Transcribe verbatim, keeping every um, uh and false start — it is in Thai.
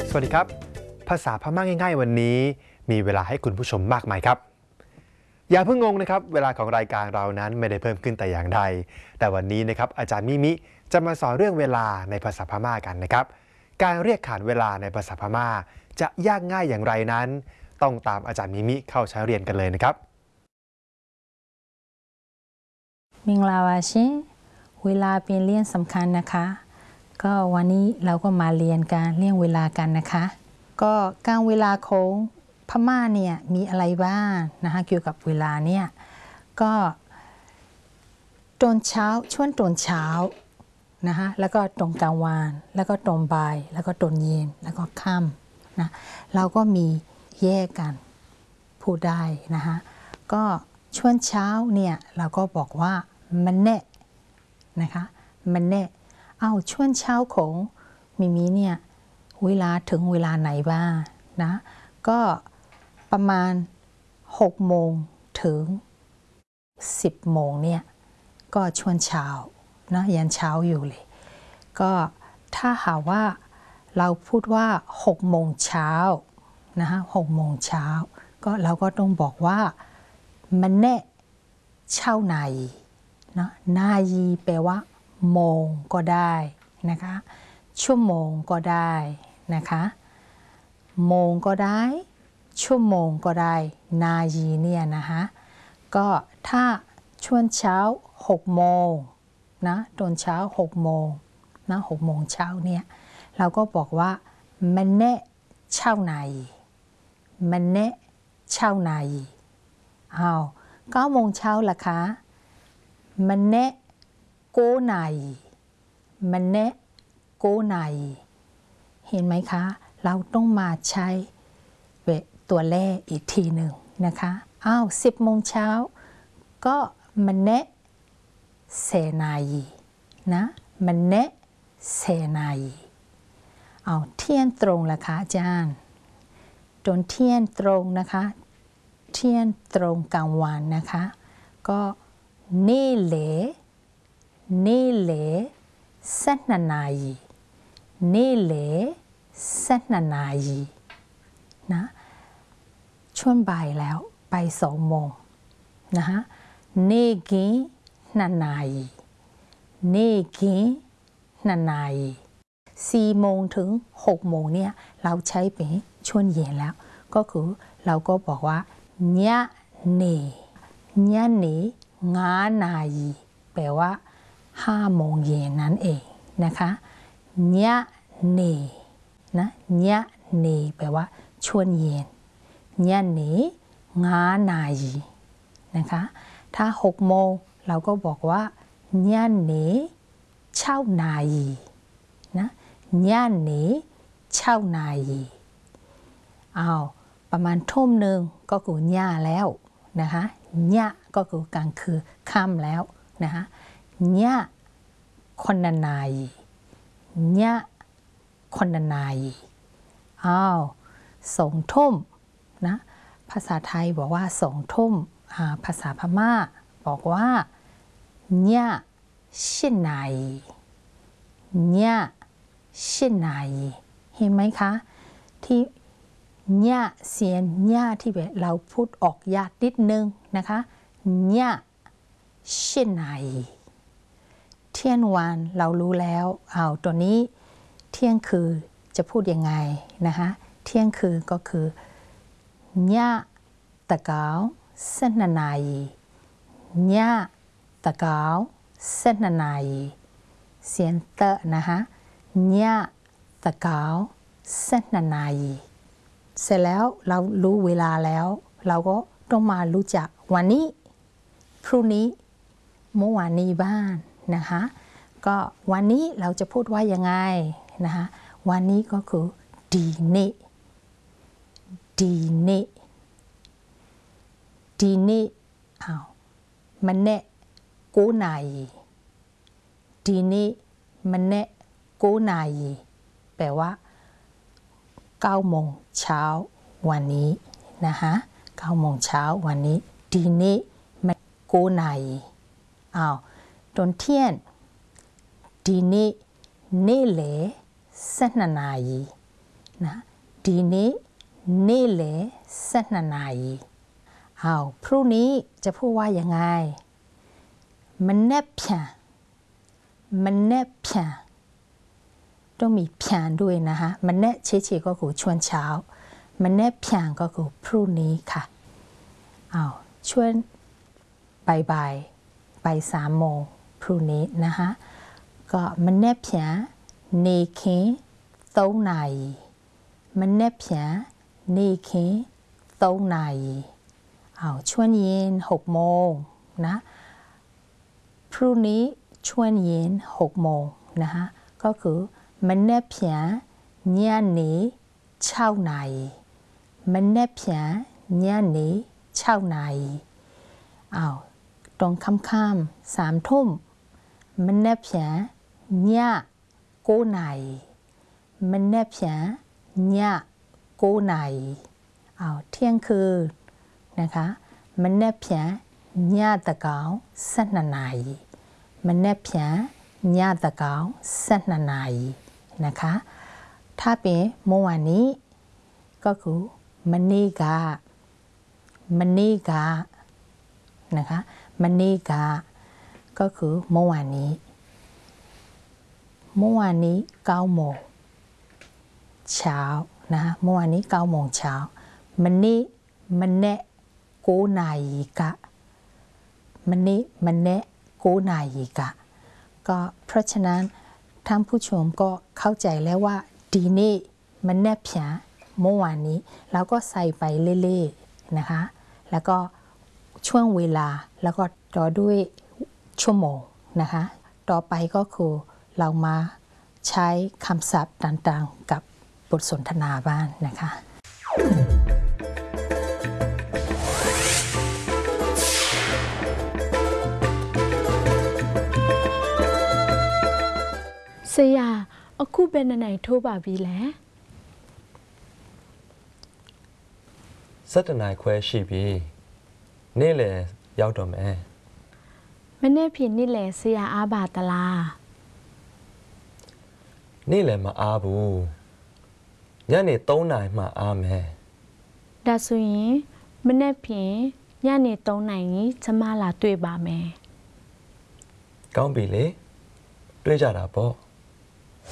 สวัสดีครับภาษาพม่าง่ายๆวันนี้มีเวลาให้คุณผู้ชมมากมายครับอย่าเพิ่งงงนะครับเวลาของรายการเรานั้นไม่ได้เพิ่มขึ้นแต่อย่างใดแต่วันนี้นะครับอาจารย์มิมิจะมาสอนเรื่องเวลาในภาษาพม่ากันนะครับการเรียกขานเวลาในภาษาพม่าจะยากง่ายอย่างไรนั้นต้องตามอาจารย์มิมิเข้าใช้เรียนกันเลยนะครับมิงลาวาชิเวลาเป็นเรื่องสำคัญนะคะก็วันนี้เราก็มาเรียนการเรื่องเวลากันนะคะก็การเวลาของพม่าเนี่ยมีอะไรบ้างนะคะเกี่ยวกับเวลาเนี่ยก็ตอนเช้าช่วงตอนเช้านะคะแล้วก็ตรงกลางวันแล้วก็ตรงบ่ายแล้วก็ตอนเย็นแล้วก็ค่ำนะเราก็มีแยกกันพูดได้นะคะก็ช่วงเช้าเนี่ยเราก็บอกว่ามันแน่นะคะมันแน่เอาช่วงเช้าของมิมิเนี่ยเวลาถึงเวลาไหนบ้างนะก็ประมาณหกโมงถึงสิบโมงเนี่ยก็ช่วงเช้านะยันเช้าอยู่เลยก็ถ้าหากว่าเราพูดว่าหกโมงเช้านะคะหกโมงเช้าก็เราก็ต้องบอกว่ามันแน่เช้าในนะนายีแปลว่าโมงก็ได้นะคะชั่วโมงก็ได้นะคะโมงก็ได้ชั่วโมงก็ได้นายีเนี่ยนะคะก็ถ้าช่วงเช้าหกโมงนะตอนเช้าหกโมงนะหกโมงเช้าเนี่ยเราก็บอกว่ามันแน่เช้าในมันแน่เช้าในอ้าวเก้าโมงเช้าล่ะคะมันแน่โกไนมันแน่โกไนเห็นไหมคะเราต้องมาใช้ตัวแรกอีกทีหนึ่งนะคะอ้าวสิบโมงเช้าก็มันแน่เซนายนะมันแน่เซนายเอาเที่ยงตรงล่ะคะอาจารย์จนเที่ยงตรงนะคะเที่ยงตรงกลางวันนะคะก็นี่เหลนี่เหลเซนนายนี่เหลเซนนายนะช่วงบ่ายแล้วไปสองโมงนะคะนี่กินนายนี่กินนายสี่โมงถึงหกโมงเนี่ยเราใช้เป็นช่วงเย็นแล้วก็คือเราก็บอกว่าญะเนญะเนงานายแปลว่าห้าโมงเย็นนั่นเองนะคะญะเนนะญะเนแปลว่าช่วงเย็นญะเนงานายนะคะถ้าหกโมงเราก็บอกว่าญะเนเช้านายนะญะเนเช้านายอ้าวประมาณทุ่มหนึ่งก็คือญะแล้วนะคะญะก็คือกลางคืนค่ำแล้วนะคะญะคนนายญะคนนายอ้าวสองทุ่มนะภาษาไทยบอกว่าสองทุ่มภาษาพม่าบอกว่าญะชินายญะชินายเห็นไหมคะที่ญะเสียงญะที่เราพูดออกยากนิดนึงนะคะญะชินายเที่ยงวันเรารู้แล้วเอาตัวนี้เที่ยงคืนจะพูดยังไงนะคะเที่ยงคืนก็คือญะตะเกาเส้นนายญะตะเกาเส้นนายเสียงเตะนะคะญะตะเกาเส้นนายเสร็จแล้วเรารู้เวลาแล้วเราก็ต้องมารู้จักวันนี้พรุ่งนี้เมื่อวานนี้บ้างนะคะก็วันนี้เราจะพูดว่ายังไงนะคะวันนี้ก็คือดีเนดีเนดีเนอ้าวมันเนโกไนดีเนมันเนโกไนแปลว่าเก้าโมงเช้าวันนี้นะคะเก้าโมงเช้าวันนี้ดีเนมันโกไนอ้าวตอนเที่ยงดีเนเนเลเซนนายนะดีนี้นี่แหละเส้นนานายีเอาพรุ่งนี้จะพูดว่ายังไงมันแนบเพียงมันแนบเพียงต้องมีเพียงด้วยนะคะมันแนบเฉยๆก็คือช่วงเช้ามันแนบเพียงก็คือพรุ่งนี้ค่ะเอาช่วงบ่ายๆบ่ายสามโมงพรุ่งนี้นะคะก็มันแนบเพียงในเคีสองนาทีมันแนบเพียงในเคีสองนาทีเอาช่วงเย็นหกโมงนะพรุ่งนี้ช่วงเย็นหกโมงนะคะก็คือมันแนบเพียงเนี่ยนี้เช้านาทีมันแนบเพียงเนี่ยนี้เช้านาทีเอาตรงค่ำๆสามทุ่มมันแนบเพียงเนี่ยโกนาทีมันแนบเพียงเนี่ยโกนาทีเอาเที่ยงคืนนะคะมันแนบเพียงเนี่ยตะเกาสิบนาทีมันแนบเพียงเนี่ยตะเกาสิบนาทีนะคะถ้าเป็นเมื่อวานนี้ก็คือมันนี่กามันนี่กานะคะมันนี่กาก็คือเมื่อวานนี้เมื่อวานนี้เก้าโมงเช้านะคะเมื่อวานนี้เก้าโมงเช้ามันนี่มันแน่โกนายีกะมันนี่มันแน่โกนายีกะก็เพราะฉะนั้นท่านผู้ชมก็เข้าใจแล้วว่าดีนี่มันแนบเพียงเมื่อวานนี้แล้วก็ใส่ไปเรื่อยๆนะคะแล้วก็ช่วงเวลาแล้วก็ต่อด้วยชั่วโมงนะคะต่อไปก็คือเรามาใช้คำศัพท์ต่างๆกับบทสนทนาบ้างนะคะဆရာအခုဘယ်နှစ်နိုင်ထိုးပါပြီလဲစက်တနိုင်ခွဲရှိပြီနေ့လယ်ရောက်တော့မယ်မနေ့ဖြစ်နေ့လဲဆရာအားပါတလားနေ့လယ်မအားဘူးညနေသုံးနာရီမှအားမယ်ဒါဆိုရင်မနေ့ဖြစ်ညနေသုံးနိုင်ရင်ကျမလာတွေ့ပါမယ်ကောင်းပြီလေတွေ့ကြတာပေါ့